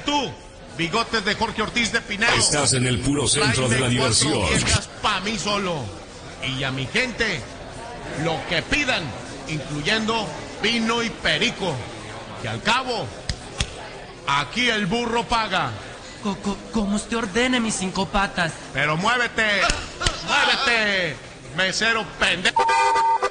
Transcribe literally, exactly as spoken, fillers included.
tú, bigotes de Jorge Ortiz de Pinedo. Estás en el puro centro de la Tráeme cuatro diversión. viejas pa' mí solo. Y a mi gente, lo que pidan, incluyendo vino y perico. Que al cabo, aquí el burro paga. Co- co- Como usted ordene, mis cinco patas. Pero muévete, muévete, mesero pendejo.